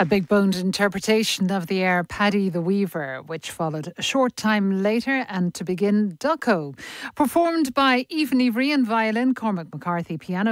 A big boned interpretation of the air Paddy the Weaver, which followed a short time later, and to begin, Ducko. Performed by Aoife Ní Riain violin, Cormac McCarthy piano,